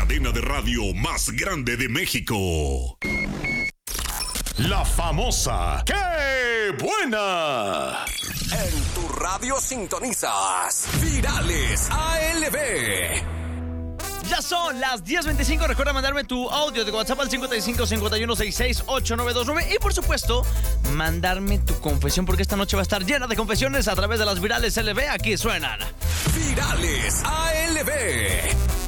cadena de radio más grande de México. La famosa ¡Qué buena! En tu radio sintonizas Virales ALB. Ya son las 10:25. Recuerda mandarme tu audio de WhatsApp al 55 51 66 8929. Y por supuesto, mandarme tu confesión, porque esta noche va a estar llena de confesiones a través de las Virales LB. Aquí suenan Virales ALB.